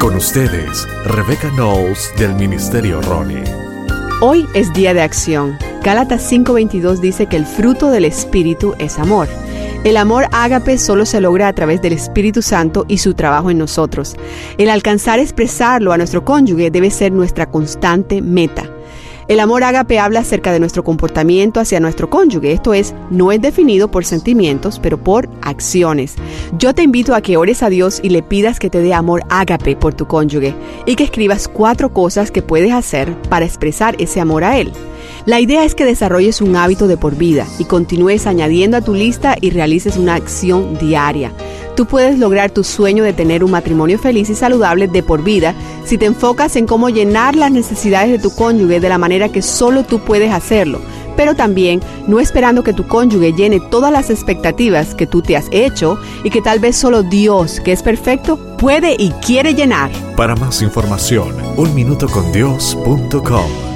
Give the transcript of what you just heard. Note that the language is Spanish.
Con ustedes, Rebecca Knowles del Ministerio Roni. Hoy es día de acción. Gálatas 5:22 dice que el fruto del Espíritu es amor. El amor ágape solo se logra a través del Espíritu Santo y su trabajo en nosotros. El alcanzar a expresarlo a nuestro cónyuge debe ser nuestra constante meta. El amor ágape habla acerca de nuestro comportamiento hacia nuestro cónyuge. Esto es, no es definido por sentimientos, pero por acciones. Yo te invito a que ores a Dios y le pidas que te dé amor ágape por tu cónyuge y que escribas 4 cosas que puedes hacer para expresar ese amor a él. La idea es que desarrolles un hábito de por vida y continúes añadiendo a tu lista y realices una acción diaria. Tú puedes lograr tu sueño de tener un matrimonio feliz y saludable de por vida si te enfocas en cómo llenar las necesidades de tu cónyuge de la manera que solo tú puedes hacerlo, pero también no esperando que tu cónyuge llene todas las expectativas que tú te has hecho y que tal vez solo Dios, que es perfecto, puede y quiere llenar. Para más información, unminutocondios.com.